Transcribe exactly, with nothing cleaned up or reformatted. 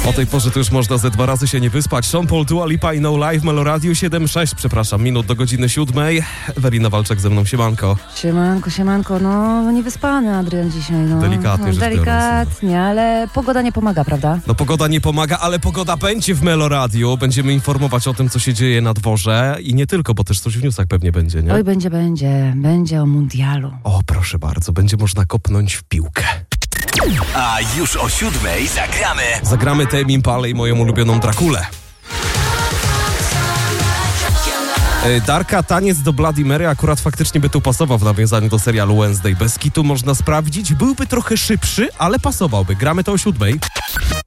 O tej porze to już można ze dwa razy się nie wyspać. Sean Paul, Dua Lipa i No Life, Meloradiu siedem sześć, przepraszam, minut do godziny siódmej. Ewelina Walczak ze mną, siemanko. Siemanko, siemanko, no niewyspany Adrian dzisiaj, no. Delikatnie no, rzecz Delikatnie, biorąc, ale pogoda nie pomaga, prawda? No pogoda nie pomaga, ale pogoda będzie w Meloradiu. Będziemy informować o tym, co się dzieje na dworze i nie tylko, bo też coś w newsach pewnie będzie, nie? Oj, będzie, będzie, będzie o mundialu. O, proszę bardzo, będzie można kopnąć w piłkę. A już o siódmej zagramy. Zagramy Tame Impala i moją ulubioną Drakulę. Darka, taniec do Bloody Mary akurat faktycznie by tu pasował w nawiązaniu do serialu Wednesday. Bez kitu można sprawdzić, byłby trochę szybszy, ale pasowałby. Gramy to o siódmej.